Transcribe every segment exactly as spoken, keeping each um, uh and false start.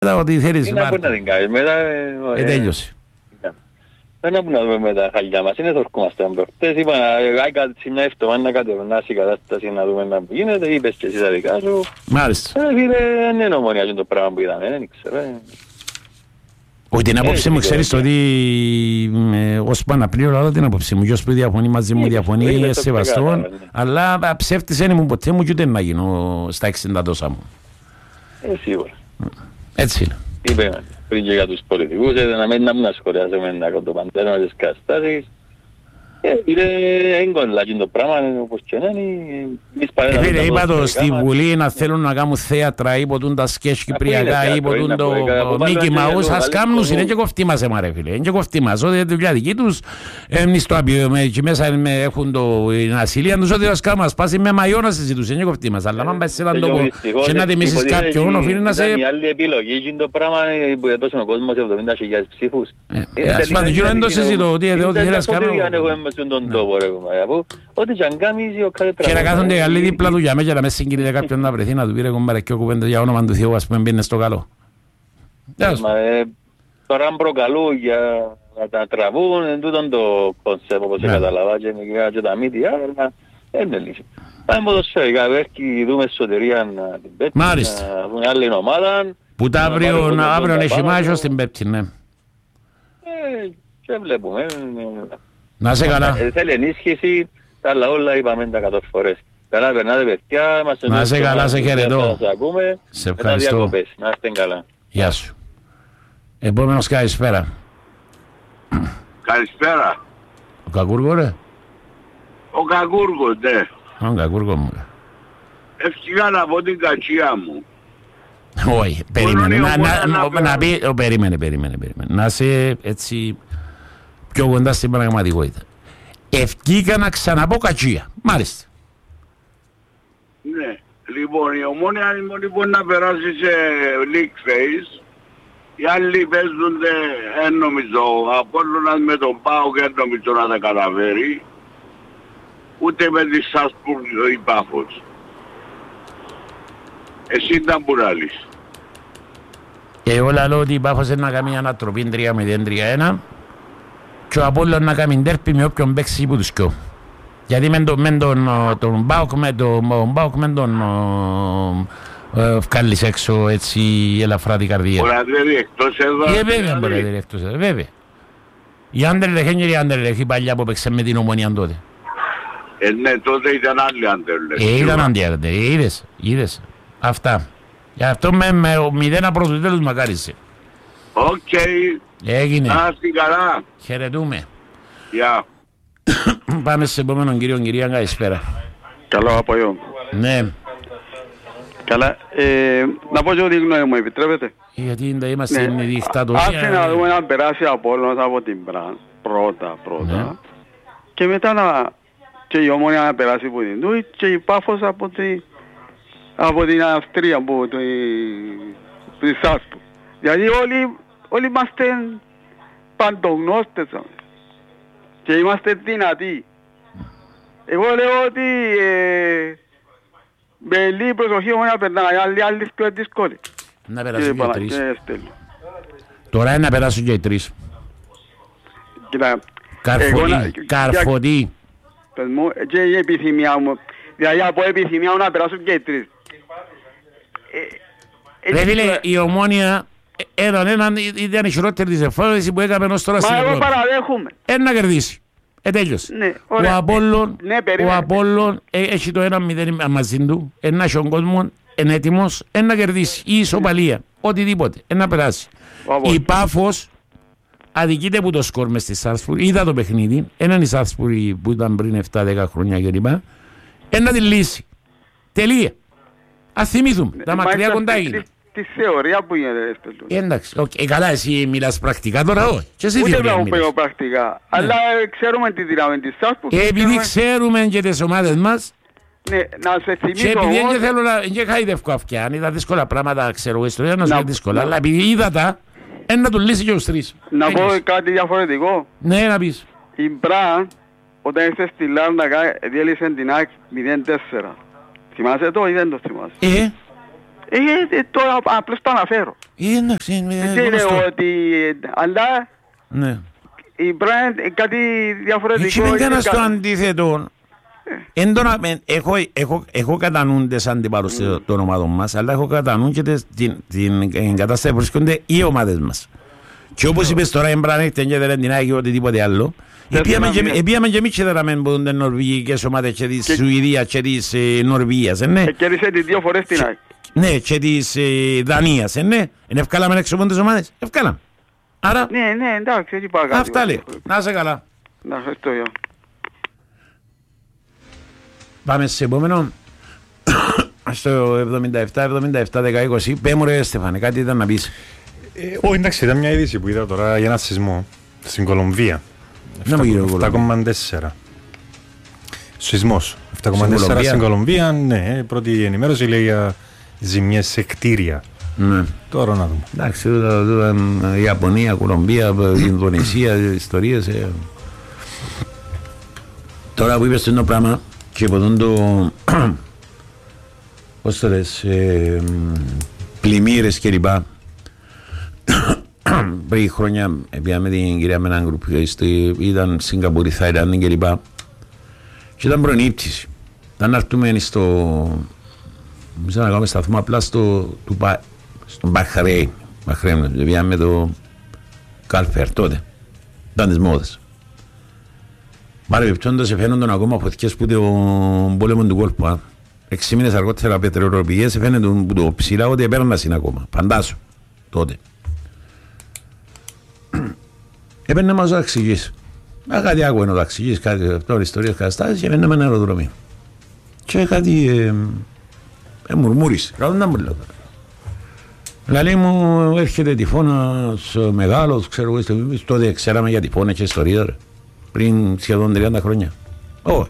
Ότι θέλεις είναι από να την κάνεις μετά. Ε, τέλειωσε. Δεν είναι που να δούμε με τα χαλιά μας, είναι θορκούμαστε προχτές, είπα να κάτσει μια εβδομάδα να κατευνάσει η κατάσταση να δούμε να γίνεται, είπες και εσύ τα δικά σου. Μάλιστα. Ε, φίλε, δεν είναι ομονία και το πράγμα που είδαμε, δεν ξέρω. Όχι την άποψη μου ξέρεις ότι ως Παναπλήρωτα την άποψη μου, ποιος που διαφωνεί μαζί μου διαφωνεί σεβαστόν, αλλά ψεύτης δεν ήμουν ποτέ μου και ούτε να γίνω στα εξήντα τόσα μου. Ε, σίγουρα. Έτσι είναι. Είπε πριν και για τους πολιτικούς, να μην να σχολιάσουμε να κοντοπαντέρω τις καταστάσεις. Είναι έγκολα και το πράγμα, όπως και να είναι. Φίλε, είπα το στη Βουλή να θέλουν να κάνουν θέατρα, υποτούν τα σκέτς κυπριακά, υποτούν το Μίκι Μαούς, ας κάνουν, είναι και κοφτή μας εμά ρε φίλε, είναι και κοφτή μας, ότι τη δουλειά δική τους, εμείς το απειούμε και μέσα έχουν την ασυλία τους, ότι ας κάνουν, ας πάσει με μαγιό να συζητούσουν, είναι κοφτή μας, αλλά αν πάει σε έναν τόπο και να τιμήσεις κάποιον, οφείλει να σε... Ήταν η άλλη επιλογή και το πράγμα που έδωσε ο κόσμος εβδομήντα χιλιάδες ψήφους. Ας πάντων, δεν το συζητώ, ότι εδώ θέλεις τον τόπο ρε κουμπάρε, αφού ό,τι και αν κάνεις ο κάθε και να κάθονται οι άλλοι δίπλα του για μέ και να με συγκινείται κάποιον να βρεθεί να του πει ρε κουμπάρε και ο κουπέντες για όνομα του Θεού ας πούμε μπαίνε στο καλό. Τώρα αν προκαλούν για να τα τραβούν εν τούτον το κονσέπ όπως καταλαβα και τα μύτια αλλά είναι λύση. Πάμε ποδοσφαιρικά βέρκη δούμε εσωτερία την Πέττη να δούμε άλλη ομάδα που τα αύριο έχει μάχιο στην Πέττη ναι. Και βλέπουμε. Να σε καλά. Θέλει ενίσχυση, τα άλλα όλα είπαμε τα εκατό φορές. Καλά περνάτε παιδιά, μας να σε καλά, σε χαιρετώ. Σε ευχαριστώ. Να είστε καλά. Γεια σου. Επόμενος καλησπέρα. Καλησπέρα. Ο Κακούργο ρε. Ο Κακούργο, ναι. Ο Κακούργο μου. Ευτυχά να πω την κατσία μου. Όχι, περίμενε. Να πει, περίμενε, περίμενε. Να σε έτσι... πιο κοντά στην πραγματικότητα. Ευκήκα να ξαναπώ κατσία. Μάλιστα. Ναι. Λοιπόν, η Ομόνια λοιπόν να περάσει σε league phase. Οι άλλοι παίζονται, εν νομίζω, ο Απόλλωνας με τον ΠΑΟΚ εν νομίζω να τα καταφέρει. Ούτε με τη Σάσπουργκ η Πάφος. Εσύ ήταν που ράλεις. Και εγώ λέω ότι η Πάφος είναι να κάνει ανατροπή τρία μηδέν τρία ένα. Και ο Απόλλων να κάνει ντέρπι με όποιον παίξει που τους κοιό. Γιατί με τον, τον, τον Μπάουκ με τον Μπάουκ με τον ε, βγάλεις έξω έτσι ελαφρά την καρδία. Μπορεί να δει εκτός εδώ. Ε, βέβαια μπορεί να δει εκτός εδώ, βέβαια. Η Άντερλεχ είναι η Άντερλεχ η παλιά που παίξε με την Ομονία τότε. Ε, ναι, τότε ήταν άλλη Άντερλεχ. Ε, ήταν Άντερλεχ, ε, είδες, είδες. Αυτά. Γι' αυτό με, με μηδένα προς το τέλος μακάρισε. Οκ. Okay. Έγινε. Να είστε καλά. Χαιρετούμε. Γεια. Πάμε σε επόμενον κύριο, κυρία, καλησπέρα. Καλό απόγευμα. Ναι. Καλά. Ε, να πω και ότι γνώμη μου επιτρέπετε. Γιατί δεν είμαστε ναι. δικτατορία. Άσε να δούμε να περάσει από όλους από την Μπραν. Πρώτα, πρώτα. Ναι. Και μετά να... και η Ομόνια να περάσει από την Τούι και η Πάφος από την... από την Αυστρία, από την Σάσπου. Γιατί όλοι, όλοι είμαστε παντογνώστες και είμαστε δυνατοί. Εγώ λέω ότι ε, με λίγη προσοχή όμως να περνάει, άλλοι άλλοι πιο δύσκολοι. Να περάσουν και οι τρεις. Τώρα είναι να περάσουν και οι τρεις. Κοίτα, Καρφωτή, καρφωτή. Πες μου, και η επιθυμία μου, δηλαδή από επιθυμία μου να περάσουν και οι τρεις. Ρε φίλε, η Ομόνια έναν έναν ήταν η χειρότερη της εμφάνισης που έκαμε ως τώρα στην Ευρώπη. Μα εγώ παραδέχομαι. Ένα να κερδίσει. Ε, τέλειωσε. Ναι, ο Απόλλων, ναι, ο Απόλλων ε, έχει το ένα μηδέν μαζί του, ένα έχει ο κόσμος, είναι έτοιμος, ένα να κερδίσει, ή ισοπαλία, οτιδήποτε, ένα να περάσει. Η Πάφος αδικείται που το σκορ μες στη Σάλσπουργκ, είδα το παιχνίδι, έναν η Σάλσπουργκ που ήταν πριν επτά δέκα χρόνια κλπ. Ένα τη λύση. Τελεία. Ας θυμηθούμε, ναι, τα μακριά κοντά είναι. Τη θεωρία που γίνεται. Εντάξει, okay. καλά εσύ μιλάς πρακτικά τώρα, όχι. Και εσύ ούτε να πω πρακτικά, ναι. Αλλά ξέρουμε τη δύναμη της Σάλσπουργκ. Και επειδή ξέρουμε και τις ομάδες μας, ναι, να σε θυμίσω και επειδή όμως... δεν θέλω να και χαϊδεύκω αυτιά, αν είδα δύσκολα πράγματα, ξέρω, ιστορία να σου είναι δύσκολα, να... αλλά επειδή είδα τα, ένα του λύσει και τους τρεις. Να πω κάτι διαφορετικό. Ναι, να πεις. Η Μπραν, όταν ήρθε στη Λάρνακα, διέλυσε την ΑΕΚ μηδέν τέσσερα. Θυμάσαι το ή δεν το θυμάσαι? Ε, Ε, τώρα απλώς το αναφέρω. Είναι ότι, αλλά η Bryant κάτι διαφορετικό. Έτσι δεν κάνω στο αντίθετο. Έχω κατά νου τις αντιπάλους των ομάδων μας, αλλά έχω κατά νου και την κατάσταση που βρίσκονται οι ομάδες μας. Και όπως είπες τώρα, η Bryant δεν είναι την Άγιο οτιδήποτε άλλο. Επίαμε και εμείς και δεραμε που είναι νορβηγικές ομάδες και της Σουηδίας και της Νορβηγίας. Κέρδισε τις δύο φορές την Άγιο. Ναι, και της Δανίας, ναι. Είναι ευκάλαμε έξω από τις ομάδες. Ευκάλαμε. Άρα... Ναι, ναι, εντάξει, έτσι πάει κάτι. Αυτά λέει. Να είσαι καλά. Να ευχαριστώ, γεια. Πάμε σε επόμενο. Στο εβδομήντα επτά εβδομήντα επτά δέκα είκοσι. Πέ μου ρε Στεφάνε, κάτι ήταν να πεις. Όχι, εντάξει, ήταν μια είδηση που είδα τώρα για ένα σεισμό στην Κολομβία. επτά κόμμα τέσσερα. Σεισμός. επτά κόμμα τέσσερα στην Κολομβία, ναι. Η πρώτη ενημέρωση λέει για ζημιές σε κτίρια. Ναι. Τώρα να δούμε. Εντάξει, η Ιαπωνία, Κολομβία, η Ινδονησία, ιστορίες. Ε. Τώρα που είπες το πράγμα και από τον το πώς το λες, ε, πλημμύρες και λοιπά. Πριν χρόνια πήγαμε την κυρία με έναν γκρουπ, ήταν Σιγκαπούρη, Θαϊλάνδη και λοιπά. Και ήταν προνύπτηση. Ήταν να έρθουμε στο... Νομίζω να κάνουμε σταθμό απλά στο, στο Μπαχρέιν. Μπαχρέιν, πήγαμε το Καλφέρ τότε. Ήταν τις μόδες. Παρεμπιπτόντως εφαίνονταν ακόμα φωτιές που τον πόλεμο του κόλπου. Έξι μήνες αργότερα πετρελαιοποιίες εφαίνεται που το ψηλά ότι επέρνασαν ακόμα. Φαντάσου τότε. Έπαιρνε μας ο ταξιγής. Κάτι άκουε ο ταξιγής, κάτι αυτό, ιστορίες, καταστάσεις και έπαιρνε με ένα αεροδρομίο. Και κάτι ε, ε, μουρμούρισε. Ρωτώνταν μου λέω. Λαλή μου έρχεται τυφώνας μεγάλος, ξέρω εγώ, τότε ξέραμε για τυφώνες και ιστορίες πριν σχεδόν τριάντα χρόνια. Όχι.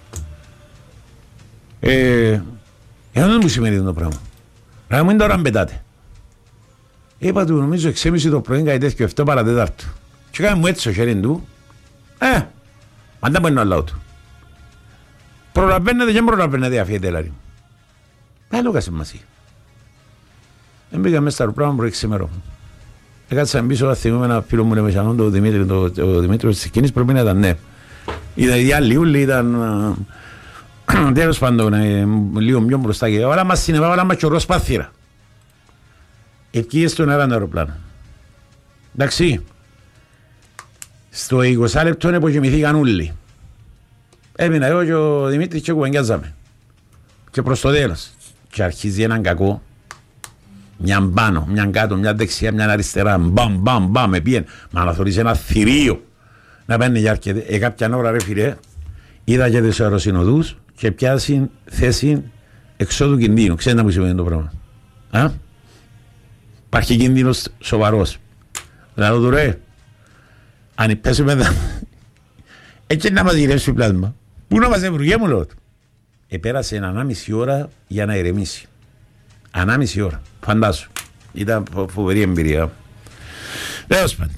Ε, δεν μου σημαίνει το πράγμα. Πράγμα είναι τώρα αν πετάτε. Είπα του νομίζω έξι και μισή το πρωί κάτι τέτοιο εφτώ παρατέταρτο. Και κάνει μου έτσι ο χέριν του. Ε, αν δεν μπορεί να λαό του. Προλαβαίνετε και προλαβαίνετε αφιέτε λάρι. Δεν λόγα σημασία. Δεν πήγα μέσα στα πράγμα πρωί ξημερό. Έκατσα πίσω να θυμούμε ένα φίλο μου Λεμεσανόν, τον Δημήτρη, τον Δημήτρη της εκείνης πρέπει να ήταν ναι. Ήταν οι άλλοι ούλοι, ήταν τέλος πάντων λίγο πιο μπροστά και όλα μας συνέβα, όλα μας και οροσπάθυρα. Ευκείες στον αέρα αεροπλάνο. Εντάξει. Στο είκοσι λεπτό εποχημηθήκαν όλοι. Έμεινα εγώ και ο Δημήτρης και κουβεντιάζαμε. Και προς το τέλος. Και αρχίζει έναν κακό. Μια πάνω, μια κάτω, μια δεξιά, μια αριστερά. Μπαμ, μπαμ, μπαμ, με πιέν. Μα να θωρείς ένα θηρίο. Να παίρνει για αρκετή. Ε, κάποια ώρα ρε φίλε, είδα και τους αεροσυνοδούς και πιάσει θέση εξόδου κινδύνου. Ξέρετε να μου σημαίνει το πράγμα. Α? Υπάρχει κίνδυνος σοβαρός. Δηλαδή του ρε, αν υπέσουμε εδώ, έτσι να μας γυρεύσει πλάσμα. Πού να μας έβρugε μου λέω του. Επέρασε ανάμιση ώρα για να ηρεμήσει. Ανάμιση ώρα. Φαντάσου. Ήταν φοβερή εμπειρία. Τέλος πάντων.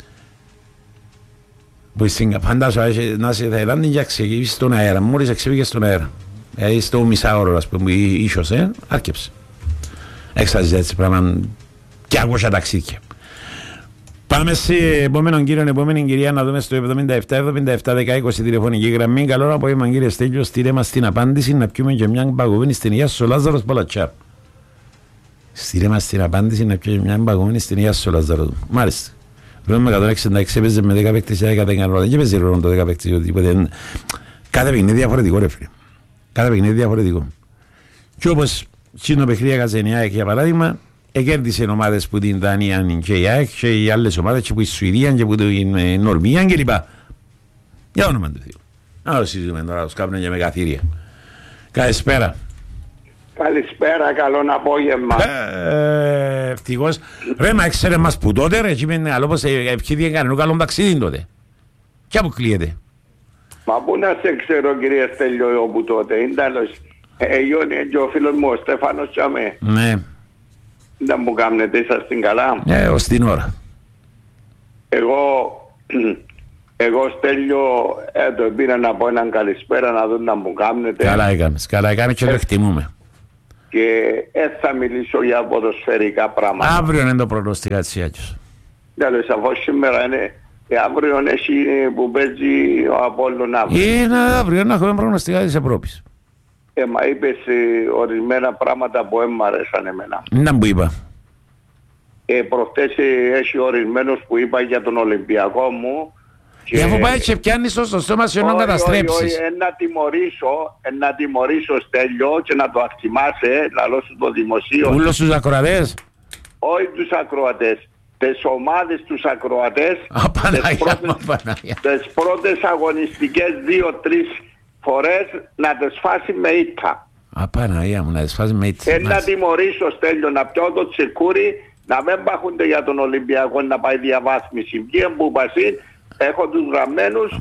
Φαντάσου να είσαι Θαϊλάνδη και ξεκινήσεις στον αέρα. Μόλις ξεφύγες στον αέρα. Δηλαδή στο μισάωρο ας πούμε ίσως, ε, άρκεψε. Έξαζε έτσι πράγμα και άκουσα ταξίδια. Πάμε σε επόμενον κύριο, επόμενη κυρία να δούμε στο εβδομήντα επτά εβδομήντα επτά δέκα είκοσι τηλεφωνική γραμμή. Καλό απόγευμα κύριε Στέλιο, στείλε μας την απάντηση να πιούμε και μια παγωμένη στην Υγεία σου Λάζαρος Παλατσάρ. Στείλε μας την απάντηση να πιούμε μια παγωμένη στην Υγεία σου Λάζαρος. Μάλιστα. Βλέπουμε εκατόν εξήντα έξι έπαιζε με δέκα παίκτες και δέκα δέκα. Δεν παίζει ρόλο το δέκα παίκτες. Κάθε παιχνίδι διαφορετικό ρε φίλε. Κάθε παιχνίδι διαφορετικό. Και όπως το παιχνίδι έκαζε η ΑΕΚ για παράδειγμα, εκέρδισε ομάδες που την Δανία και η ΑΕΚ και οι άλλες ομάδες και που η Σουηδία και που την Νορβηγία και λοιπά. Για όνομα του Θεού. Να το συζητούμε τώρα, τους κάπνουν και με καθήρια. Καλησπέρα. Καλησπέρα, καλό απόγευμα. Ε, ευτυχώς. Ρε, μα έξερε μας που τότε ρε, εκεί είναι καλό πως ευχήθηκε κανένα καλό ταξίδι τότε. Και αποκλείεται. Μα πού να σε ξέρω κύριε Στέλιο όπου τότε, είναι τέλος. Εγιώνει και ο φίλος μου ο Στέφανος και αμέ. Ναι. Δεν μου κάνετε, είσαστε καλά. Ε, ως την ώρα. Εγώ, εγώ Στέλιο, ε, το πήρα να πω έναν καλησπέρα να δουν να μου κάνετε. Καλά έκαμες, καλά έκαμες και το εκτιμούμε. και δεν θα μιλήσω για ποδοσφαιρικά πράγματα. Αύριο είναι το προγνωστικά της Ιάκης. Τέλος, αφού σήμερα είναι, αύριο είναι που παίζει ο Απόλλων αύριο. Είναι αύριο να έχουμε προγνωστικά της Ευρώπης. Ε, μα είπες ε, ορισμένα πράγματα που δεν μ' αρέσαν εμένα. Να που είπα. Ε, προχτές ε, έχει ορισμένους που είπα για τον Ολυμπιακό μου. Και αφού πάει και πιάνεις το στόμα σου ενώ καταστρέψεις. Όχι, να τιμωρήσω, να τιμωρήσω Στέλιο και να το ακτιμάσαι, λαλό σου το δημοσίο. Ούλος τους ακροατές. Όχι τους ακροατές, τις ομάδες τους ακροατές. Απαναγιά μου, Απαναγιά. Τις πρώτες αγωνιστικές δύο-τρεις φορές να τις φάσει με ήττα. Απαναγιά μου, να τις φάσει με ήττα. Ε, να τιμωρήσω Στέλιο, να πιω το τσεκούρι, να μην πάχονται για τον Ολυμπιακό να πάει διαβάθμιση. Βγαίνουν που πασίν. Έχω τους γραμμένους,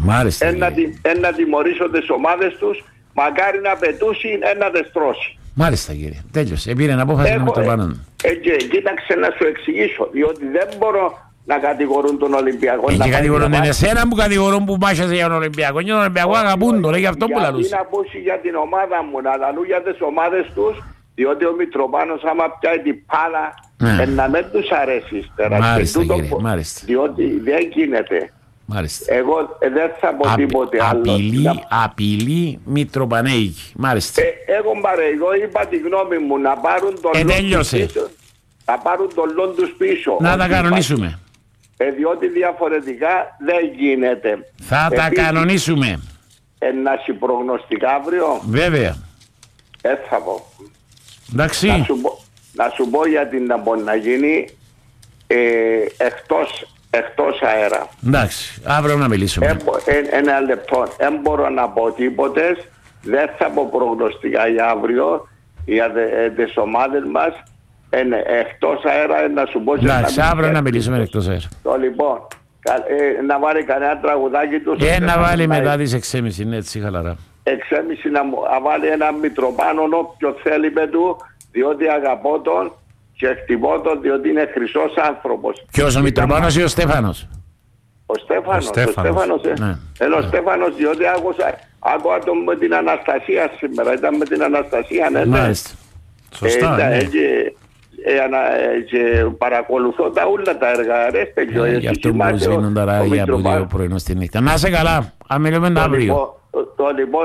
ένα τιμωρήσω τις ομάδες τους, μακάρι να πετούσει, ένα δεστρώσει. Μάλιστα κύριε, τέλειωσε, επήρε να απόφαση με το πάνω. Ε, και, κοίταξε να σου εξηγήσω, διότι δεν μπορώ να κατηγορούν τον Ολυμπιακό. Ε, και κατηγορούν είναι εσένα που κατηγορούν που μάχεσαι για τον Ολυμπιακό, και τον Ολυμπιακό αγαπούν τον, γι' αυτό που λαλούσε. Γιατί να πούσει για την ομάδα μου, να λαλούν για τις ομάδες τους, διότι ο Μητροπάνος άμα πιάει την πάλα, ε, να μην τους αρέσει ύστερα. Μάλιστα κύριε, μάλιστα. Διότι δεν γίνεται. Μάλιστα. Εγώ ε, δεν θα πω Απει, τίποτε άλλο. Απειλή, απειλή Μητροπανέικη. Μάλιστα. Ε, εγώ μπαρε, εγώ είπα τη γνώμη μου να πάρουν τον ε, λόν τους πίσω. Να πάρουν τον λόν τους πίσω. Να τα κανονίσουμε. Ε, διότι διαφορετικά δεν γίνεται. Θα Επίσης, τα κανονίσουμε. Ε, να σου προγνωστικά αύριο. Βέβαια. Ε, θα πω. Εντάξει. Να σου, να σου πω για την να γίνει ε, εκτός εκτός αέρα. Εντάξει, αύριο να μιλήσουμε. Ε, ε, ένα λεπτό. Δεν μπορώ να πω τίποτε. Δεν θα πω προγνωστικά για αύριο για ε, τις ομάδες μας. Ε, εκτός αέρα να σου πω. Εντάξει, αύριο να μιλήσουμε εκτός αέρα. Το λοιπόν, ε, να βάλει κανένα τραγουδάκι του. Ε, να βάλει μετά τις έξι και μισή, είναι έτσι χαλαρά. έξι και μισή να, να βάλει ένα Μητροπάνο όποιο θέλει με του, διότι αγαπώ τον. Και εκτιμώ τον διότι είναι χρυσός άνθρωπος. Ποιος, ο Μητροπάνος ή ο Στέφανος? Ο Στέφανος, ο Στέφανος, ο Στέφανος, ε. ναι. Ενώ ο Στέφανος διότι άκουσα, άκουα τον με την Αναστασία σήμερα, ήταν με την Αναστασία, ναι. Μάλιστα. Σωστά, ε, ναι. Και, ε, ανα, και παρακολουθώ τα όλα τα έργα, ρε Στέλιο. Γι' αυτό μου σβήνουν τα ράδια από δύο πρωινό στη νύχτα. Να είσαι καλά, αν μιλούμε αύριο. Το λοιπόν,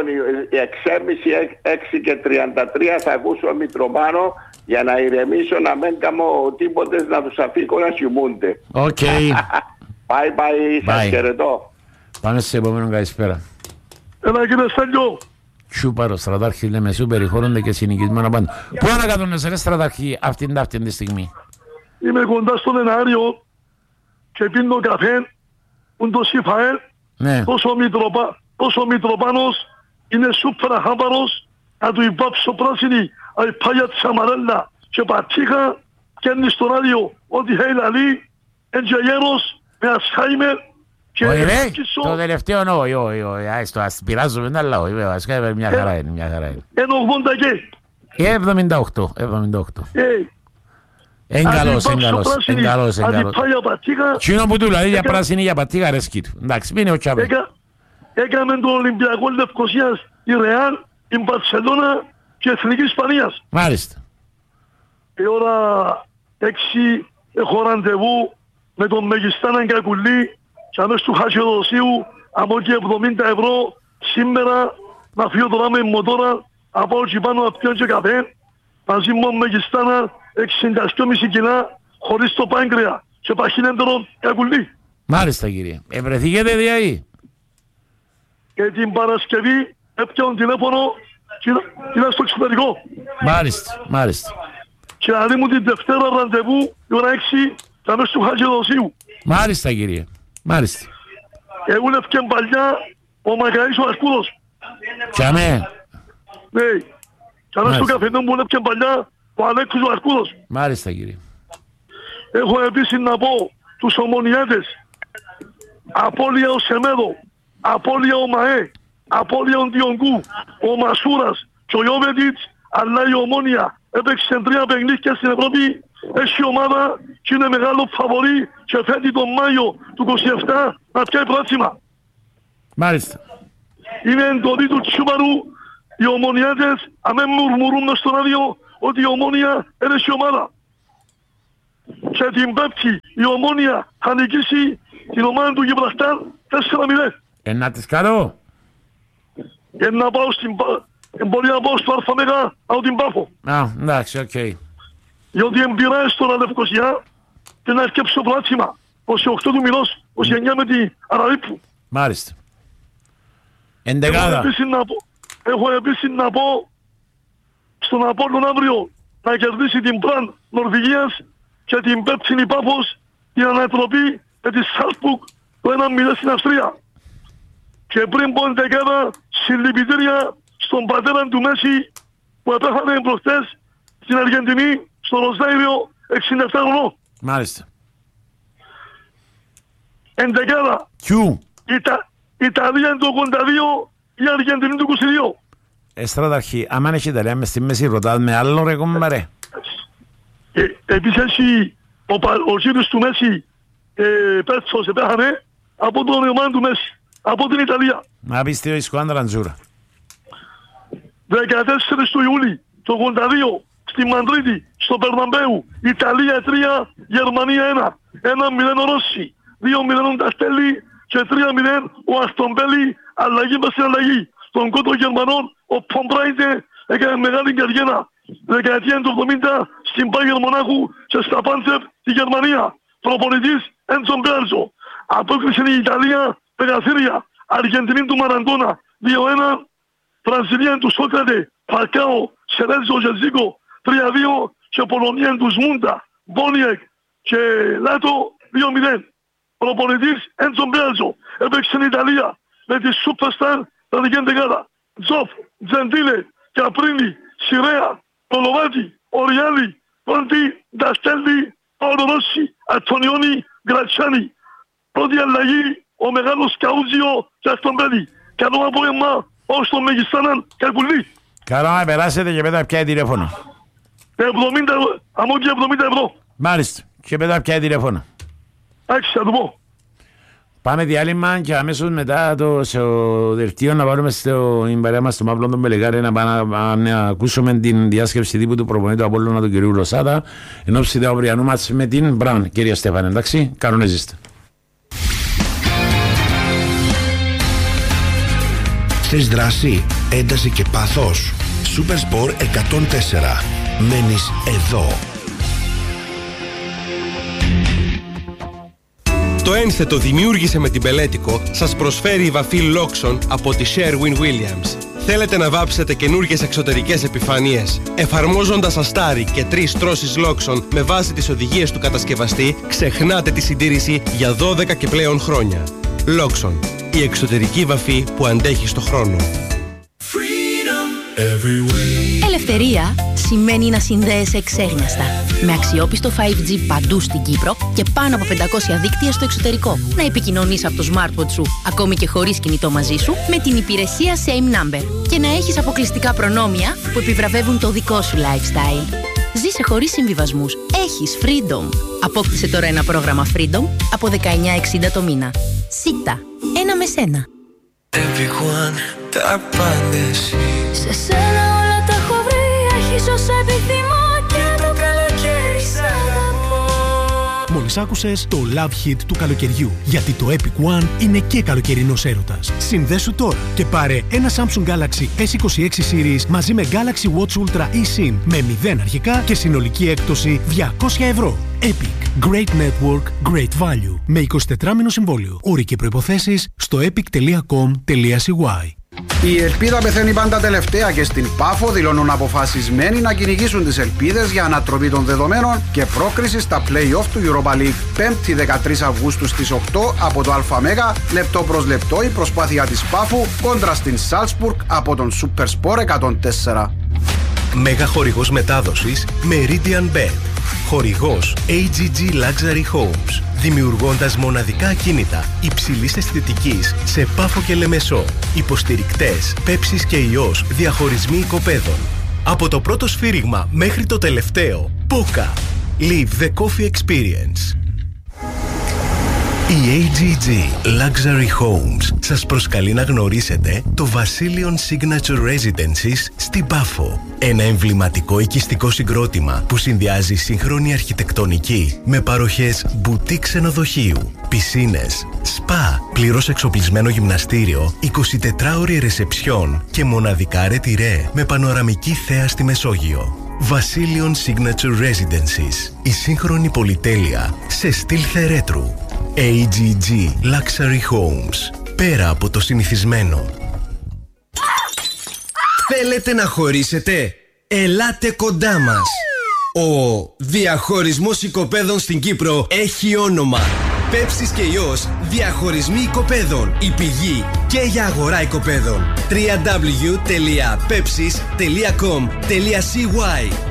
έξι και τριάντα τρία θα ακούσω Μητροπάνο για να ηρεμήσω, να μην κάνω τίποτε, να τους αφήκω να κοιμούνται. Οκ. Bye bye, σας χαιρετώ. Πάμε σε επόμενο καλησπέρα. Έλα κύριε Στέλιο. Σούπαρο, στρατάρχη λέμε σου, περιχώρονται και συνοικισμένα πάντα. Πού ανακατώνεσαι ρε στρατάρχη αυτήν αυτή τη στιγμή? Είμαι κοντά στον Ενάριο και πίνω καφέ, που το Σιφαέλ, τόσο Μητροπά. Όσο Μητροπάνος είναι σούπερα χάμπαρος, να του υπάψω πράσινη αϊπάγια της αμαρέλα και πατήχα και είναι στο ράδιο ότι έχει λαλεί εντζαγέρος με ασχάιμερ και όχι ρε, το τελευταίο νο, όχι, όχι, όχι, άιστο, ας πειράζουμε, αλλά όχι, ασχάιμερ μια χαρά είναι, μια χαρά είναι. Εν ογδόντα και. εβδομήντα οκτώ, εβδομήντα οκτώ. Εν καλός, εν καλός, εν καλός, εν καλός. Τι είναι που του λέει για πράσινη για πατήχα ρε σκήτου, εντάξει, μείνε ο Τσάβε. Έκαμε τον Ολυμπιακό Λευκοσίας η Ρεάλ, η Μπαρσελόνα και η Εθνική Ισπανίας. Μάλιστα. Η ώρα έξι έχω ραντεβού με τον Μεγιστάνα Κακουλή και αμέσως του Χασιοδοσίου από και εβδομήντα ευρώ σήμερα να φύγω τώρα με μοτόρα από εκεί πάνω να πιω και καφέ μαζί μου Μεγιστάνα εξήντα δύο κόμμα πέντε κιλά χωρίς το πάγκρεα και παχύνεντερο Κακουλή. Μάλιστα κύριε. Ευρεθήκετε διαεί. Και την Παρασκευή έπιαν τηλέφωνο και είναι στο εξωτερικό. Μάλιστα, μάλιστα. Και να μου την Δευτέρα ραντεβού, η ώρα έξι, θα μες του Χατζηδοσίου. Μάλιστα κύριε, μάλιστα. Εγούλευκε παλιά ο Μακαής ο Αρκούδος. Κι αμέ. Ναι. Και αμέσως στο καφενό μου ούλευκε παλιά ο Αλέξος ο Αρκούδος. Μάλιστα κύριε. Έχω επίσης να πω τους ομονιάτες. Απόλυα ο Σεμέδο. Απόλυα ο ΜΑΕ, απόλυα ο Διονκού, ο Μασούρας και ο Ιώβετιτς, αλλά η Ομόνια έπαιξε τρία παιχνίδια στην Ευρώπη, έχει ομάδα και είναι μεγάλο φαβορί και φέτει τον Μάιο του είκοσι επτά να πιάει πρόθυμα. Μάλιστα. Είναι εντολή του Τσούπαρου, οι Ομονιάτες, αμέ μουρμουρούν μες στο ράδιο ότι η Ομόνια είναι η ομάδα. Και την Πέμπτη η Ομόνια θα νικήσει την ομάδα του Γιβραλτάρ τέσσερα μηδέν. Ε, να τις κάνω. Και να πάω στην... Μπορεί να πάω στο Αλφαμέγα από την Πάφο. Α, εντάξει, οκ. Διότι εμπειράζει τώρα Λευκοσιά και να αρκέψω πλάτσιμα. είκοσι οκτώ του μηνός, είκοσι εννιά με την Αραρίπου. Μάλιστα. Εντεκάδα. Έχω επίσης να πω, έχω επίσης να πω στον Απόλλων αύριο να κερδίσει την Μπραν Νορβηγίας και την Πέψινη Πάφος την ανατροπή με τη Σάλσμπουργκ το ένα μηδέν στην Αυστρία. Και πριν πω εντεκάδα, συλληπιτήρια στον πατέρα του Μέση που επέχανε προχτές στην Αργεντινή, στο Ροζάιριο, εξήντα επτά χρονών. Μάλιστα. Εντεκάδα. Κιού. Ιτα... Ιταλία είναι το ογδόντα δύο, η Αργεντινή το είκοσι δύο. Ε, στραταρχή, άμα έχει Ιταλία μες στη μέση, ρωτάς με άλλο ρε κομπάρε. Ε, επίσης έχει ο, ο κύριος του Μέση, ε, Πέτσος, επέχανε από τον ομάδα του Μέση, από την Ιταλία. Να πεις τι ο Ισκουάντρα Αντζούρα. δεκατέσσερα του Ιούλη, το ογδόντα δύο, στη Μαντρίτη, στο Περναμπέου, Ιταλία τρία, Γερμανία ένα. ένα μηδέν ο Ρώση, δύο μηδέν ο Ταστέλη και τρία μηδέν ο Αστομπέλη, αλλαγή με στην αλλαγή. Στον κότο Γερμανών, ο Πομπράιντε έκανε μεγάλη καριέρα δεκαετία του εβδομήντα στην Μπάγερ Μονάχου και στα Πάντσεπ στη Γερμανία. Προπονητής Έντσον Μπέρζο. Απόκρισε η Ιταλία Πεγαθήρια, Αργεντινή του Μαραντώνα δύο ένα, Βραζιλία του Σόκρατε, Φαλκάο, Σερέζο Ζεζίκο τρία δύο και Πολωνία του Σμούντα, Μπόνιεκ και Λάτο δύο μηδέν. Προπονητής Έντσον Μπέρζο. Έπαιξε η Ιταλία με τη Σούπερσταρ τα δικέντεγάδα. Τζοφ, Τζεντίλε, Καπρίνι, Σιρέα, Κολοβάτη, Οριάλη, Κόντι, Νταστέλη, Παύλο Ρώση, Αντωνιόνι, Γκρατσάνι. Πρώτη αλλαγή, ο μεγάλος Καούζιο και Αστομπέλη. Καλό απόγευμα, ως τον Μεγιστάναν Καρκουλή. Καλό να περάσετε και μετά πιάει τηλέφωνο. εβδομήντα, αμώ και εβδομήντα ευρώ. Μάλιστα, και μετά πιάει τηλέφωνο. Άξι, θα το πω. Πάμε διάλειμμα και αμέσως μετά το δελτίο να βάλουμε στην παρέα μας στον Παύλο τον Πελεκάρη να πάμε να, να ακούσουμε την διάσκεψη τύπου του προπονητή του Απόλλωνα του κυρίου Ρωσάτα εν ώψη του αυριανού μας με την Μπράουν. Κύριε Στέφανε, εντάξει, κανονίζεστε. Θες δράση, ένταση και πάθος. Supersport εκατόν τέσσερα. Μένεις εδώ. Το ένθετο δημιούργησε με την Πελέτικο σας προσφέρει η βαφή Loxon από τη Sherwin-Williams. Θέλετε να βάψετε καινούργιες εξωτερικές επιφάνειες? Εφαρμόζοντας αστάρι και τρεις τρώσεις Loxon με βάση τις οδηγίες του κατασκευαστή, ξεχνάτε τη συντήρηση για δώδεκα και πλέον χρόνια. Loxon, η εξωτερική βαφή που αντέχει στο χρόνο. Ελευθερία σημαίνει να συνδέεσαι εξέγνιαστα. Με αξιόπιστο φάιβ τζι παντού στην Κύπρο και πάνω από πεντακόσια δίκτυα στο εξωτερικό. Να επικοινωνείς από το smartphone σου, ακόμη και χωρίς κινητό μαζί σου, με την υπηρεσία Same Number. Και να έχεις αποκλειστικά προνόμια που επιβραβεύουν το δικό σου lifestyle. Ζήσε χωρίς συμβιβασμούς. Έχεις Freedom. Απόκτησε τώρα ένα πρόγραμμα Freedom από δεκαεννιά εξήντα το μήνα. Σίτα. Ένα με σένα. Everyone, τα πάντα εσύ. Σε σένα όλα τα έχω βρει. Έχεις όσα επιθυμώ και το καλοκαίρι σ' αγαπώ. Μόλις άκουσες το Love Hit του καλοκαιριού. Γιατί το Epic One είναι και καλοκαιρινός έρωτας. Συνδέσου τώρα και πάρε ένα Samsung Galaxy ες είκοσι έξι Series μαζί με Galaxy Watch Ultra eSIM με μηδέν αρχικά και συνολική έκπτωση διακόσια ευρώ. Epic. Great Network, Great Value. Με εικοσιτετράμηνο συμβόλαιο. Όροι και προϋποθέσεις στο epic τελεία com τελεία c y. Η ελπίδα πεθαίνει πάντα τελευταία και στην Πάφο δηλώνουν αποφασισμένοι να κυνηγήσουν τις ελπίδες για ανατροπή των δεδομένων και πρόκριση στα play-off του Europa League. Πέμπτη δεκατρείς Αυγούστου στις οκτώ από το ΑΜΕΓΑ, λεπτό προς λεπτό η προσπάθεια της Πάφου κόντρα στην Σάλσμπουργκ από τον Supersport εκατόν τέσσερα. Μέγα χορηγός μετάδοσης Meridian Bet. Χορηγός έι τζι τζι Luxury Homes. Δημιουργώντας μοναδικά ακίνητα υψηλής αισθητικής σε Πάφο και Λεμεσό. Υποστηρικτές Πέψης και Ιός διαχωρισμοί οικοπαίδων. Από το πρώτο σφύριγμα μέχρι το τελευταίο. Πόκα. Live the coffee experience. Η έι τζι τζι Luxury Homes σας προσκαλεί να γνωρίσετε το Βασίλειον Signature Residences στην Πάφο. Ένα εμβληματικό οικιστικό συγκρότημα που συνδυάζει σύγχρονη αρχιτεκτονική με παροχές μπουτί ξενοδοχείου, πισίνες, σπα, πλήρως εξοπλισμένο γυμναστήριο, εικοσιτετράωρη ρεσεψιόν και μοναδικά ρετυρέ με πανοραμική θέα στη Μεσόγειο. Βασίλειον Signature Residences. Η σύγχρονη πολυτέλεια σε στυλ θερέτρου. έι τζι τζι Luxury Homes. Πέρα από το συνηθισμένο. Θέλετε να χωρίσετε? Ελάτε κοντά μας. Ο διαχωρισμός οικοπαίδων στην Κύπρο έχει όνομα. Πέψης και Υιός, διαχωρισμοί οικοπαίδων. Η πηγή και για αγορά οικοπαίδων. double-u double-u double-u τελεία pepsis τελεία com τελεία c y.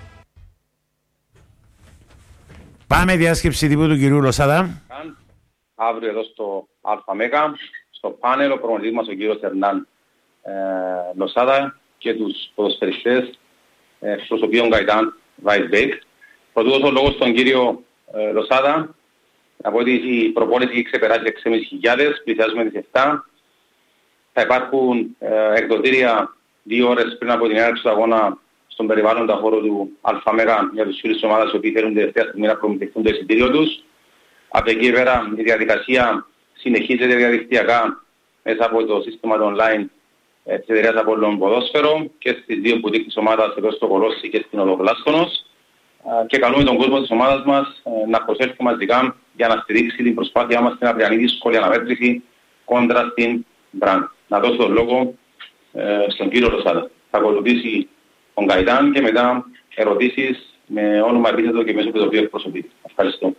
Πάμε διάσκεψη τύπου του κυρίου Λοσάδα. Αύριο εδώ στο ΑΜΕΓΑ, στο πάνελ ο προμονητής μας ο κύριος Ερνάν ε, Λοσάδα και τους ποδοσφαιριστές ε, στους οποίων Γκαϊτάν Βάισμπεκ. Πρωτού δώσω λόγο στον κύριο ε, Λοσάδα. Από ότι η προπόνηση έχει ξεπεράσει έξι χιλιάδες πεντακόσιες, πλησιάζουμε τις επτά. Θα υπάρχουν ε, εκδοτήρια δύο ώρες πριν από την έναρξη του αγώνα στον περιβάλλοντα χώρο του ΑΜΕΓΑ για τους φίλους της ομάδας οι οποίοι θέλουν τελευταία στιγμή να προμηθευτούν το εισιτήριο τους. Από εκεί πέρα η διαδικασία συνεχίζεται διαδικτυακά μέσα από το σύστημα online ε, της εταιρείας Απόλλων Ποδόσφαιρο και στις δύο μπουτίκ της ομάδας εδώ στο Κολόσι και στην Οδοβλάστονος. Και καλούμε τον κόσμο της ομάδας μας να προσέλθει μαζικά για να στηρίξει την προσπάθειά μας στην αυριανή δύσκολη αναμέτρηση κόντρα στην Μπραντ. Να δώσω τον λόγο ε, στον κύριο Λοσάδα. Θα ακολουθήσει τον Γκαϊτάν και μετά ερωτήσεις με όνομα επίθετο και μέσω του οποίου εκπροσωπεί. Ευχαριστώ.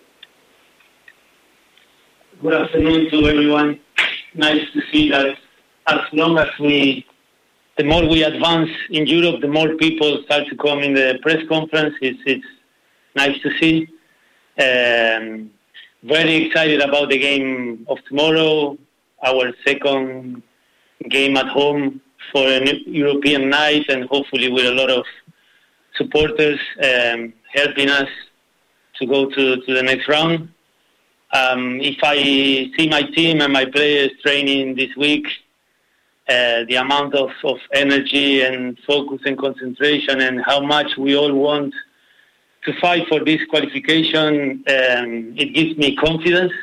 Good afternoon to everyone. Nice to see that as long as we, the more we advance in Europe, the more people start to come in the press conference. It's, it's nice to see. Um, very excited about the game of tomorrow, our second game at home for a European night, and hopefully with a lot of supporters um, helping us to go to, to the next round. Um, if I see my team and my players training this week, uh, the amount of, of energy and focus and concentration and how much we all want to fight for this qualification, um, it gives me confidence.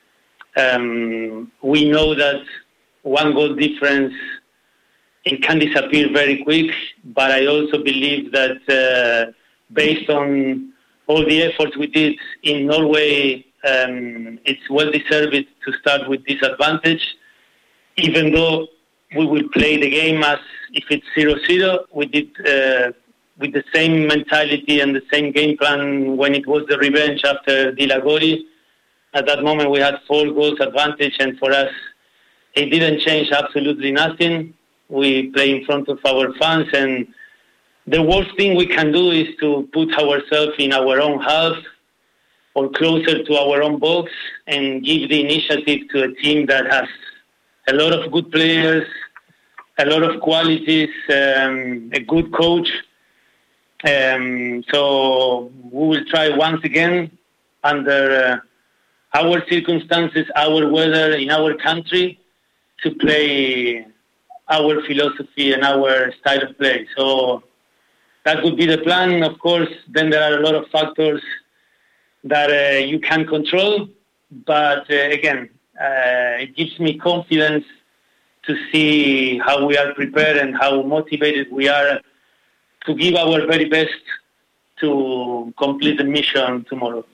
Um, we know that one goal difference, it can disappear very quick, but I also believe that uh, based on all the efforts we did in Norway, um, it's well deserved to start with this advantage, even though we will play the game as if it's zero zero. We did uh, with the same mentality and the same game plan when it was the revenge after Dilagori. At that moment we had four goals advantage, and for us it didn't change absolutely nothing. We play in front of our fans, and the worst thing we can do is to put ourselves in our own half or closer to our own box and give the initiative to a team that has a lot of good players, a lot of qualities, um, a good coach. Um, so we will try once again under uh, our circumstances, our weather in our country to play our philosophy and our style of play. So that would be the plan. Of course, then there are a lot of factors that uh, you can control. But uh, again, uh, it gives me confidence to see how we are prepared and how motivated we are to give our very best to complete the mission tomorrow.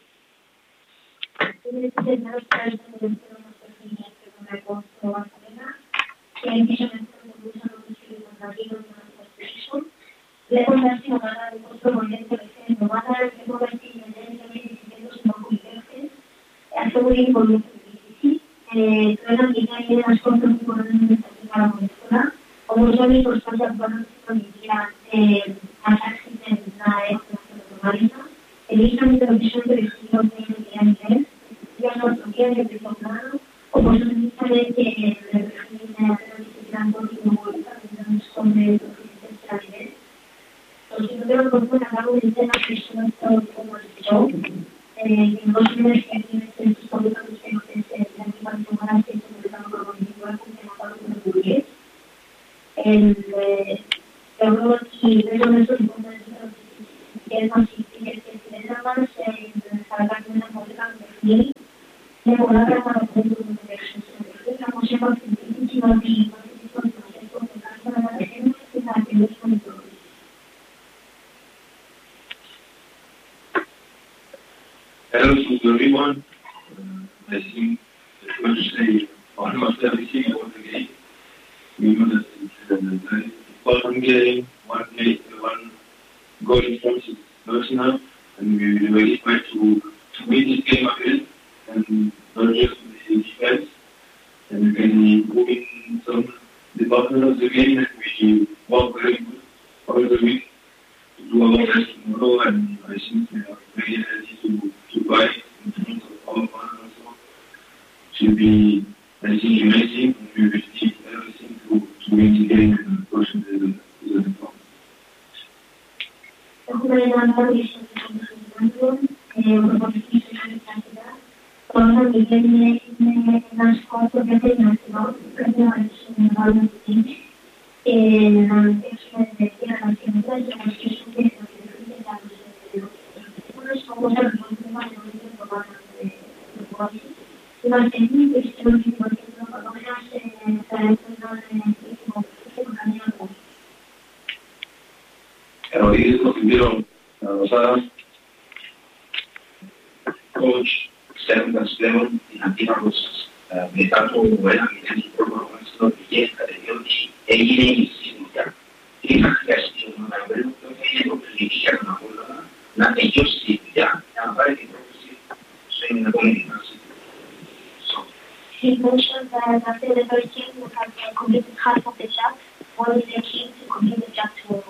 el, eh, luego si vemos nuestros puntos de vista, que se les llama en salvar una cosa de de volar la mano de un de la cosa muchísimo de Hello to everyone. Uh, I think it's going to say almost everything about the game. We know that it's a very important game. One play, one goal in front is personal, and we will really try to, to win this game again, and not just the defense. And we can move in some department of the game, and we work very good all the week to do our best tomorrow, and I think we are very ready to, to fight in terms of our fans also. It will be, I think, amazing, and we will need everything to, to win the game and push the, the, the top. Cosa che viene nascosto che è nato, perché non sono valutati e non riescono a vedere la sinistra e non riescono a vedere la sinistra. Uno scopo è molto male, non è provato di cose. Ma se mi questo di cose non lo lascia per non è Pero hoy consiguieron a Rosada, coach, Seven Seven, y antiguos militares buena que tienen programación de fiesta de Dios e inicia. Y la gestión de una vez que ellos dirigían una bola, la ellos sí ya, ya para que soy una política. He mentioned that after the first game, we have completed half of the job, while the team to complete the job tomorrow.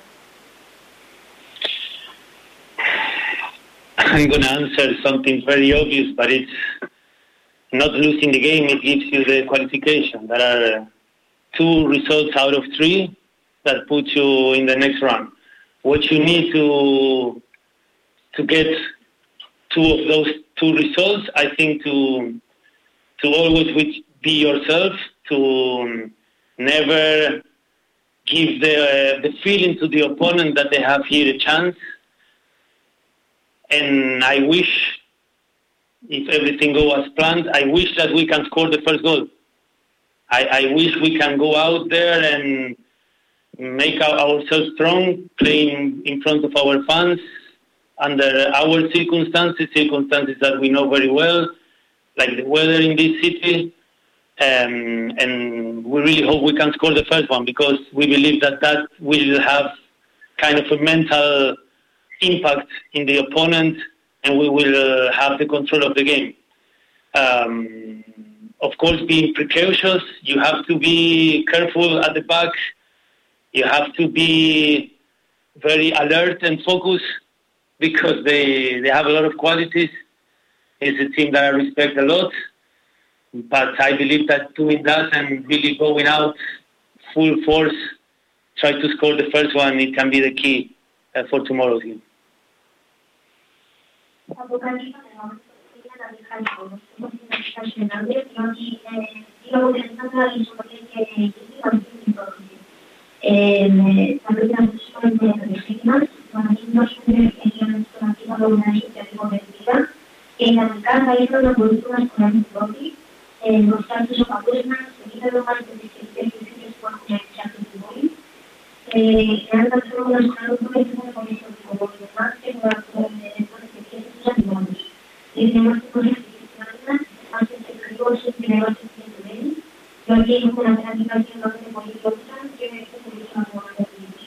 I'm going to answer something very obvious, but it's not losing the game, it gives you the qualification. There are two results out of three that put you in the next round. What you need to to get two of those two results, I think to to always be yourself, to never give the uh, the feeling to the opponent that they have here a chance. And I wish, if everything goes as planned, I wish that we can score the first goal. I, I wish we can go out there and make our, ourselves strong, playing in front of our fans, under our circumstances, circumstances that we know very well, like the weather in this city. Um, and we really hope we can score the first one, because we believe that that will have kind of a mental impact in the opponent, and we will uh, have the control of the game. Um, of course, being precautious, you have to be careful at the back. You have to be very alert and focused, because they, they have a lot of qualities. It's a team that I respect a lot. But I believe that doing that and really going out full force, try to score the first one, it can be the key uh, for tomorrow's game. En la casa hay una política escolar propia, los casos son abuelas, se lo más de dieciséis por ciento de chatos de móvil. En la casa una escolar propia es una política como los demás que no la pueden ver en los animales. Y tenemos que poner disciplina, más efectivos y primeros en el nivel. Yo aquí hay una planificación de política que es una política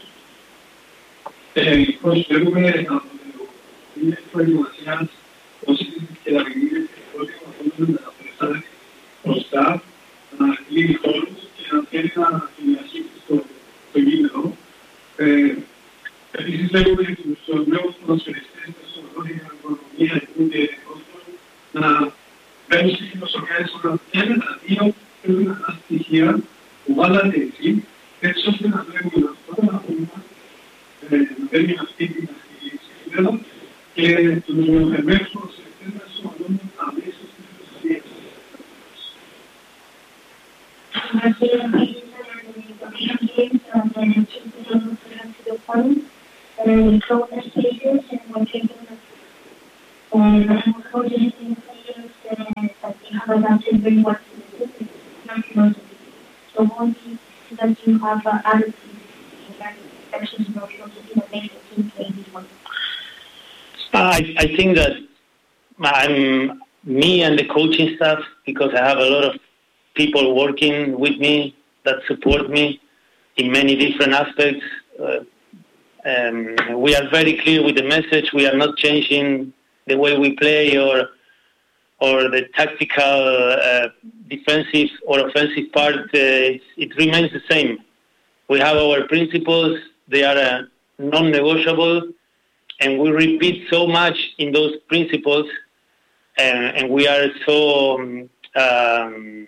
Eh, pues yo creo que en esta información que la vivir el próximo de la persona está y todos que no tienen la afiliación seguido, es necesario que los nuevos conocimientos sobre la economía y de negocios, vemos que los organismos tienen la tío es una elasticidad humana de decir, eso es una regulación toda la forma en términos técnicos y considero que los emersos externos son a veces necesarios. Así es, have been keeping to the point and control the spaces and we're taking the and I'm coaching in players that they have adapted very well to the system, not philosophy. So one thing that you have uh, other actions more philosophy that makes the team play this one. I, I think that I'm me and the coaching staff, because I have a lot of people working with me that support me in many different aspects. Uh, um, we are very clear with the message. We are not changing the way we play or or the tactical uh, defensive or offensive part. Uh, it, it remains the same. We have our principles. They are uh, non-negotiable, and we repeat so much in those principles, and, and we are so um, um,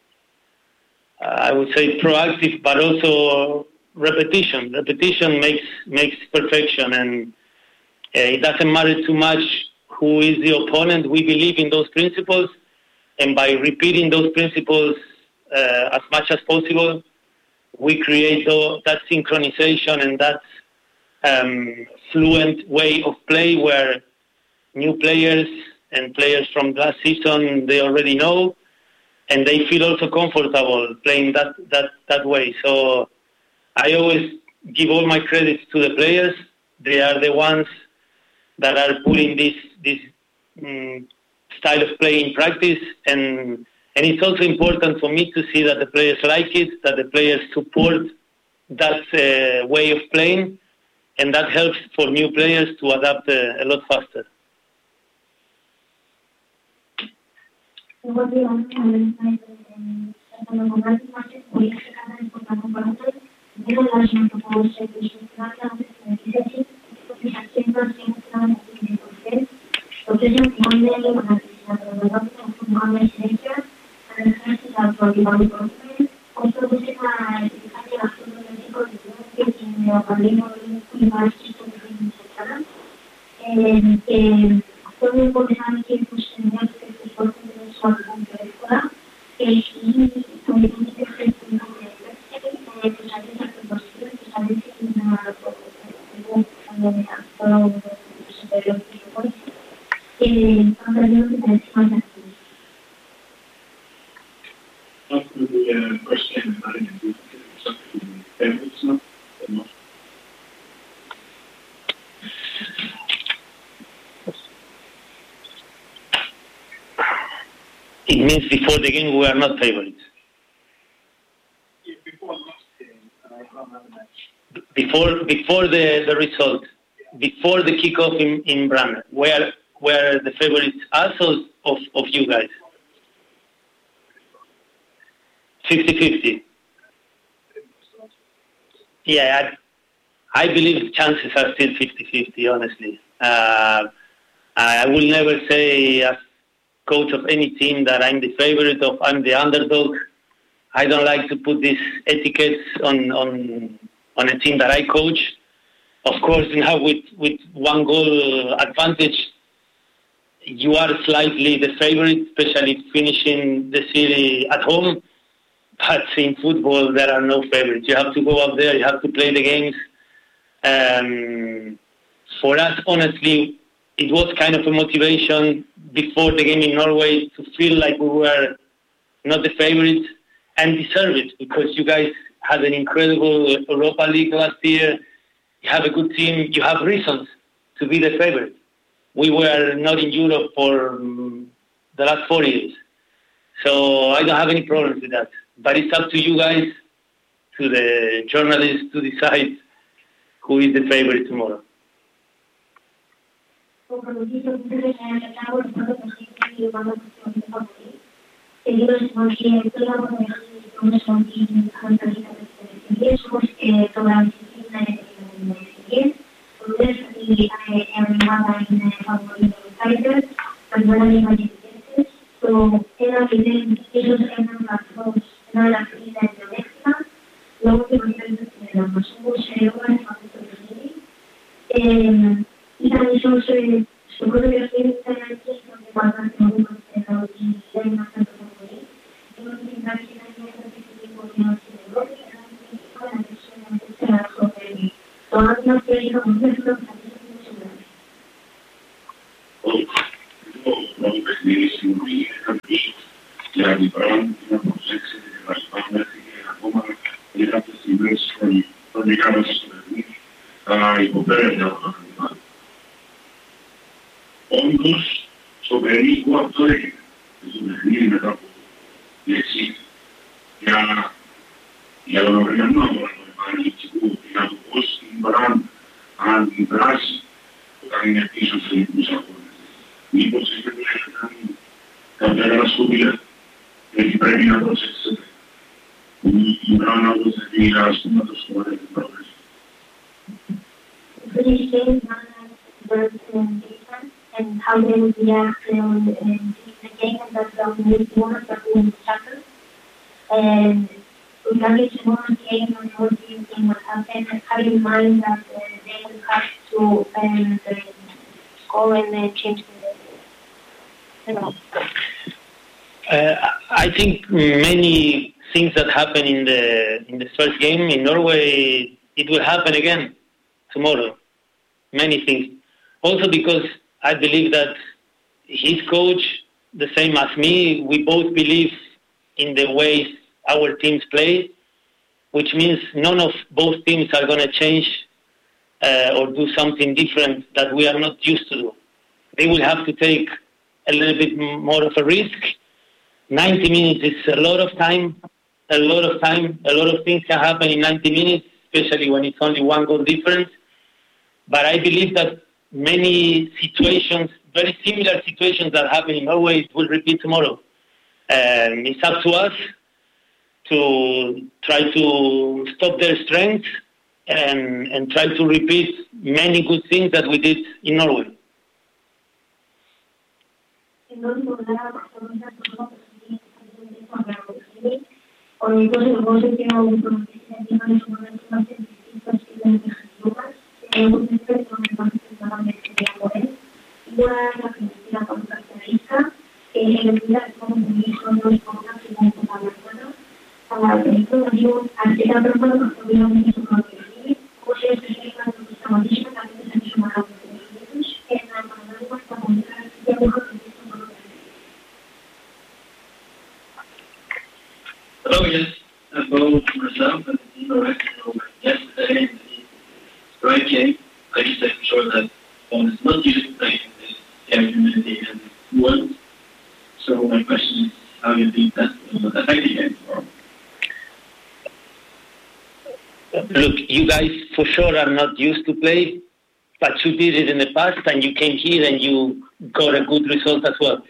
I would say proactive, but also repetition. Repetition makes makes perfection, and uh, it doesn't matter too much who is the opponent. We believe in those principles, and by repeating those principles uh, as much as possible, we create the, that synchronization and that um, fluent way of play where new players and players from last season, they already know, and they feel also comfortable playing that, that, that way. So I always give all my credits to the players. They are the ones that are putting this this um, style of play in practice, and and it's also important for me to see that the players like it, that the players support that uh, way of playing, and that helps for new players to adapt uh, a lot faster. It means before the game we are not favorites. Before before the, the result, before the kickoff in, in Brann, where where the favorites also of, of you guys? fifty-fifty. Yeah, I, I believe chances are still fifty-fifty, honestly. Uh, I will never say as coach of any team that I'm the favorite of, I'm the underdog. I don't like to put these etiquettes on, on, on a team that I coach. Of course, now with, with one goal advantage, you are slightly the favorite, especially finishing the series at home. But in football, there are no favorites. You have to go out there, you have to play the games. Um, for us, honestly, it was kind of a motivation before the game in Norway to feel like we were not the favorites and deserve it, because you guys had an incredible Europa League last year. You have a good team. You have reasons to be the favorite. We were not in Europe for um, the last four years. So I don't have any problems with that. But it's up to you guys, to the journalists, to decide who is the favorite tomorrow. Y también yo soy, yo creo que estoy en esta aquí, donde guardan el mundo de la audiencia y más tanto como él. Yo creo que en la vida hay otro tipo de cosas que no se le doy, y la persona que πρώτο παιχνίδι σίγουρα είναι κάποιος για την πράγμα να προσέξει να σπάμε και ακόμα για κάποιες στιγμές που μπήκαμε στο παιχνίδι θα υποπέρευε από το χρήμα. Όντως, στο περίπου αυτό έγινε. Στο παιχνίδι μετά από λεξί για για τον οργανό του επαγγελματικού για το πώς την πράγμα αντιδράσει όταν είναι πίσω σε ελληνικούς αγώνες. Μήπως έχετε κάνει κάποια κατασκοπία γιατί πρέπει να προσέξετε η πράγμα να προσθέτει ας πούμε το σκοπό της πρόβλησης. And how they would react in the game and that's the only moments that we would suffer. And regarding to one game or what do you think would happen, have in mind that uh, they will have to um, score and uh, change the game? Uh, I think many things that happened in the in the first game in Norway, it will happen again tomorrow. Many things. Also because I believe that his coach, the same as me, we both believe in the ways our teams play, which means none of both teams are going to change uh, or do something different that we are not used to do. They will have to take a little bit more of a risk. ninety minutes is a lot of time, a lot of time, a lot of things can happen in ninety minutes, especially when it's only one goal difference. But I believe that many situations, very similar situations that happen in Norway will repeat tomorrow. Um, it's up to us to try to stop their strength and, and try to repeat many good things that we did in Norway. Hello, yes. About myself and the team over yesterday in the strike game, I just make sure that one is not used to playing this community and well. So my question is, how do you think that will affect the game tomorrow? Look, you guys for sure are not used to play, but you did it in the past and you came here and you got a good result as well.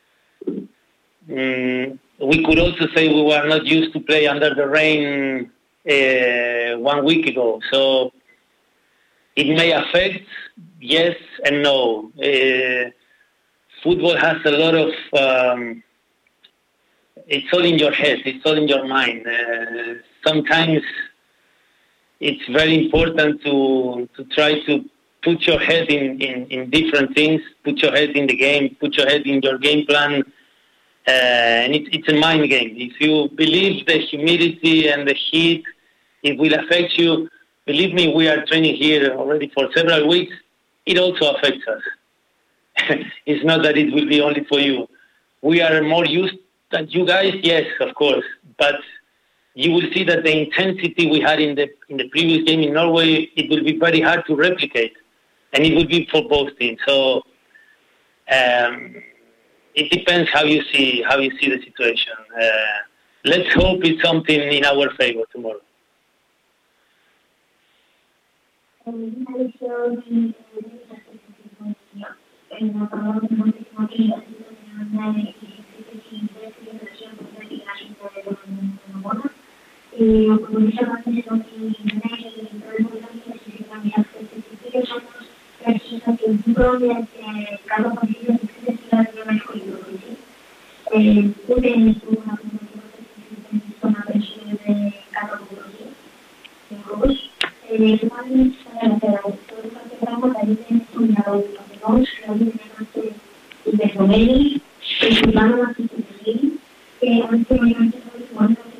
Mm, we could also say we were not used to play under the rain uh, one week ago. So it may affect, yes and no. Uh, football has a lot of, um, it's all in your head, it's all in your mind. Uh, sometimes it's very important to, to try to put your head in, in, in different things, put your head in the game, put your head in your game plan. Uh, and it, it's a mind game. If you believe the humidity and the heat, it will affect you. Believe me, we are training here already for several weeks. It also affects us. It's not that it will be only for you. We are more used than you guys, yes, of course. But you will see that the intensity we had in the in the previous game in Norway, it will be very hard to replicate. And it will be for both teams. So um, it depends how you see how you see the situation. Uh, let's hope it's something in our favor tomorrow.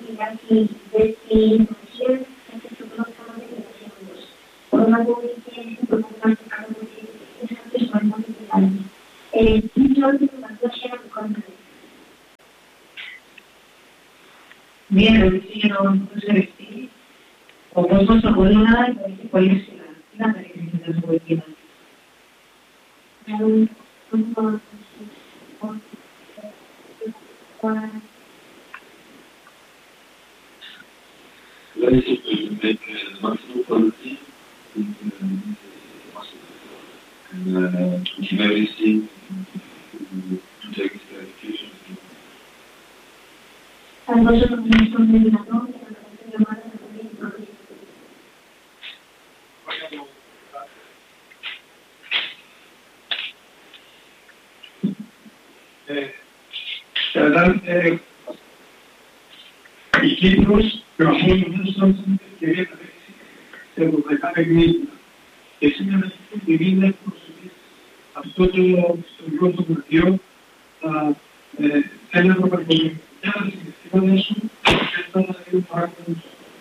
Thank you. Μία ερώτηση για τον προσερευτή. Ο κόσμος στο Απόλλωνα έχει πολύ ψηλά. Τι να περίπτωση να σου εκεί. Là, il faut que je mette le maximum quality in everything, to take this clarification. Θα δώσω το πλήστο με δυνατόν και θα το κάνω ομάδα να το δίνει πρώτη. Σερδάν, η Κύπρος προχώρησε στην ευκαιρία να παίξει σε ευρωπαϊκά παιχνίδια. Και σήμερα επειδή είναι προσωπής αυτό το ιστορικό του χαρτιό θέλει να προπαρκολουθεί. Για να συγκεκριμένα σου και αυτά να είναι παράκονος.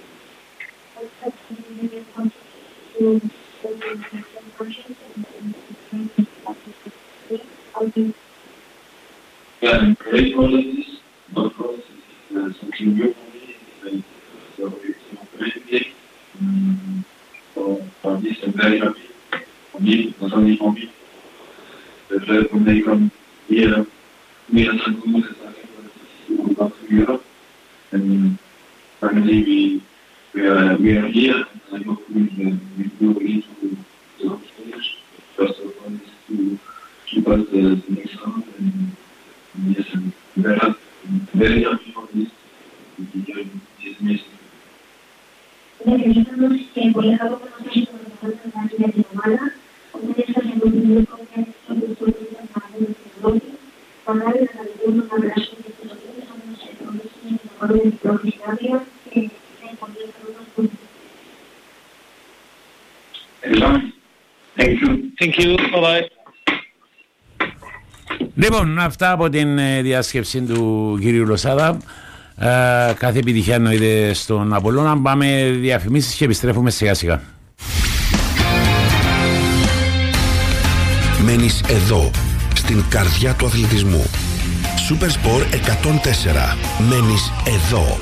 Yeah, great qualities, but qualities is something new for me. So it's a great game. Um, so for this, I'm very happy. For me, not only for me. The fact when they come here, we are so good as I think we come to Europe. And finally, we we are we are here. I hope we we go into the stage. First of all, is to keep us the next round and. Yes, I'm very happy, very happy for this. This message. Ναι, ευχαριστώ και πολύ καλό που μας έχει το να για την ομάδα. Όταν ήρθαμε από την Ιωκόπια και στο Ιωκόπια να δούμε την Ευρώπη, παράλληλα να δούμε να βράσουμε και τις οποίες θα μας εκπροσωπήσουν για να πάρουμε την πρώτη στάδια και είναι πολύ καλό να δούμε. Thank you. Thank you. Bye-bye. Λοιπόν, αυτά από την διάσκεψη του κύριου Λοσάδα. Ε, κάθε επιτυχία εννοείται στον Απόλλωνα. Πάμε διαφημίσεις και επιστρέφουμε σιγά σιγά. Μένεις εδώ, στην καρδιά του αθλητισμού. Super Sport εκατόν τέσσερα. Μένεις εδώ.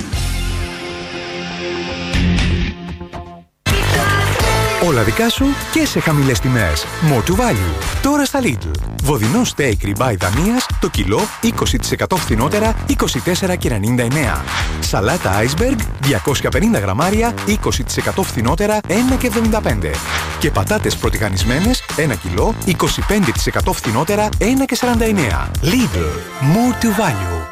Όλα δικά σου και σε χαμηλές τιμές. More to value. Τώρα στα Lidl. Βοδινό στέικ ριμπάι Δανίας, το κιλό είκοσι τοις εκατό φθηνότερα, είκοσι τέσσερα και ενενήντα εννέα. Σαλάτα Iceberg, διακόσια πενήντα γραμμάρια, είκοσι τοις εκατό φθηνότερα, ένα και εβδομήντα πέντε. Και πατάτες πρωτιγανισμένες, ένα κιλό, είκοσι πέντε τοις εκατό φθηνότερα, ένα και σαράντα εννέα. Lidl. More to value.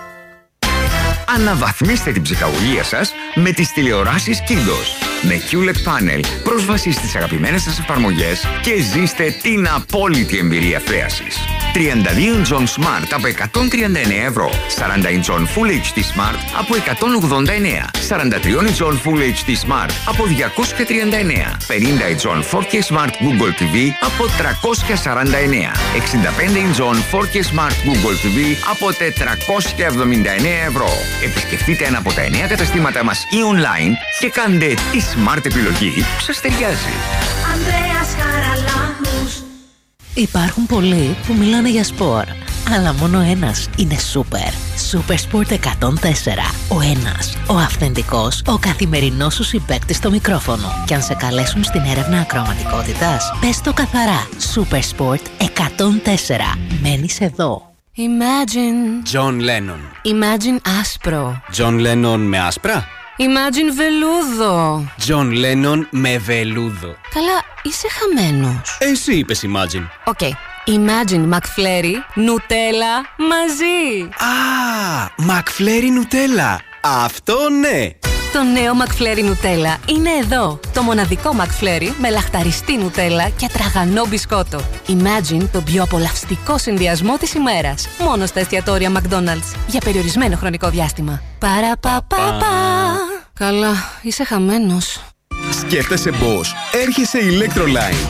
Αναβαθμίστε την ψυχαγωγία σας με τις τηλεοράσεις Kidos. Με κιούλετ Panel, πρόσβαση στις αγαπημένες σας εφαρμογές και ζήστε την απόλυτη εμπειρία θέασης. τριάντα δύο inch Smart από εκατόν τριάντα εννέα ευρώ, σαράντα inch Full έιτς ντι Smart από εκατόν ογδόντα εννέα, σαράντα τρία inch Full έιτς ντι Smart από διακόσια τριάντα εννέα, πενήντα inch φορ κέι Smart Google τι βι από τριακόσια σαράντα εννέα, εξήντα πέντε inch φορ κέι Smart Google τι βι από τετρακόσια εβδομήντα εννέα ευρώ. Επισκεφτείτε ένα από τα εννέα καταστήματα μας ή online και κάντε τη smart επιλογή που σας ταιριάζει. Ανδρέας Χαραλάμπους. Υπάρχουν πολλοί που μιλάνε για σπορ, αλλά μόνο ένας είναι σούπερ. Super Sport εκατόν τέσσερα. Ο ένας, ο αυθεντικός, ο καθημερινός σου συμπαίκτης στο μικρόφωνο. Κι αν σε καλέσουν στην έρευνα ακροαματικότητας, πες το καθαρά. Super Sport εκατόν τέσσερα. Μένεις εδώ. Imagine John Lennon. Imagine άσπρο. John Lennon με άσπρα. Imagine βελούδο. John Lennon με βελούδο. Καλά, είσαι χαμένος. Εσύ είπες Imagine. Οκ. Okay. Imagine McFlurry, νουτέλα μαζί. Α, McFlurry νουτέλα. Αυτό ναι. Το νέο McFlurry νουτέλα είναι εδώ. Το μοναδικό McFlurry με λαχταριστή νουτέλα και τραγανό μπισκότο. Imagine τον πιο απολαυστικό συνδυασμό της ημέρας. Μόνο στα εστιατόρια McDonald's. Για περιορισμένο χρονικό διάστημα. Παραπαπαπα. Καλά, είσαι χαμένος. Σκέφτεσαι Bosch. Έρχεσαι Electroline.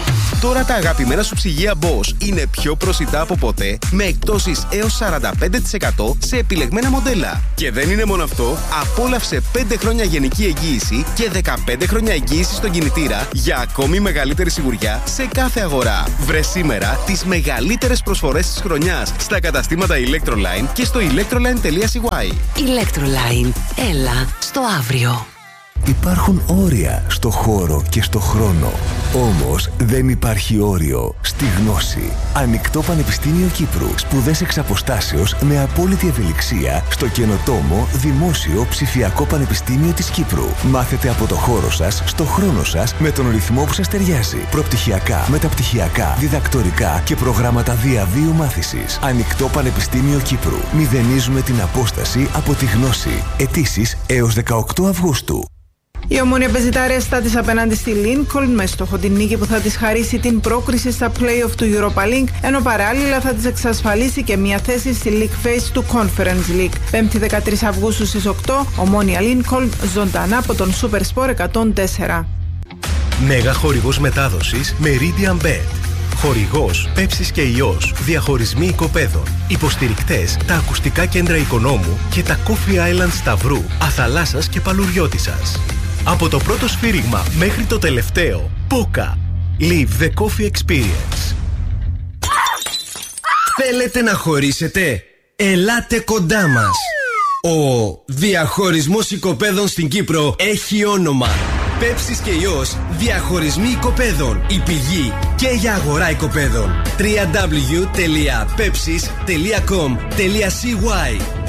Τώρα τα αγαπημένα σου ψυγεία Bosch είναι πιο προσιτά από ποτέ, με εκπτώσεις έως σαράντα πέντε τοις εκατό σε επιλεγμένα μοντέλα. Και δεν είναι μόνο αυτό, απόλαυσε πέντε χρόνια γενική εγγύηση και δεκαπέντε χρόνια εγγύηση στον κινητήρα για ακόμη μεγαλύτερη σιγουριά σε κάθε αγορά. Βρε σήμερα τις μεγαλύτερες προσφορές της χρονιάς στα καταστήματα Electroline και στο electroline τελεία σι γουάι. Electroline. Έλα στο αύριο. Υπάρχουν όρια στο χώρο και στο χρόνο. Όμως δεν υπάρχει όριο στη γνώση. Ανοιχτό Πανεπιστήμιο Κύπρου. Σπουδές εξ αποστάσεως με απόλυτη ευελιξία στο καινοτόμο Δημόσιο Ψηφιακό Πανεπιστήμιο της Κύπρου. Μάθετε από το χώρο σας, στο χρόνο σας, με τον ρυθμό που σας ταιριάζει. Προπτυχιακά, μεταπτυχιακά, διδακτορικά και προγράμματα διαβίου μάθησης. Ανοιχτό Πανεπιστήμιο Κύπρου. Μηδενίζουμε την απόσταση από τη γνώση. Αιτήσεις έως δεκαοκτώ Αυγούστου. Η Ομόνοια παίζει τα ρέστα της απέναντι στη Lincoln με στόχο την νίκη που θα της χαρίσει την πρόκριση στα play-off του Europa League, ενώ παράλληλα θα της εξασφαλίσει και μια θέση στη League Phase του Conference League. Πέμπτη δεκατρείς Αυγούστου στις οκτώ, Ομόνοια Lincoln, ζωντανά από τον Super Sport εκατόν τέσσερα. Μέγα χορηγός μετάδοσης Meridian Bet. Χορηγός Πέψης και Ιός. Διαχωρισμοί οικοπαίδων. Υποστηρικτές τα ακουστικά κέντρα Οικονόμου και τα Coffee Island Σταυρού, Αθαλάσσας και Παλουριώτισσας. Από το πρώτο σφύριγμα μέχρι το τελευταίο. Πόκα. Live the coffee experience. Θέλετε να χωρίσετε? Ελάτε κοντά μας. Ο διαχωρισμός οικοπαίδων στην Κύπρο έχει όνομα. Πέψης και Ιός, διαχωρισμοί οικοπαίδων. Η πηγή και για αγορά οικοπαίδων. double-u double-u double-u τελεία pepsis τελεία com τελεία σι γουάι.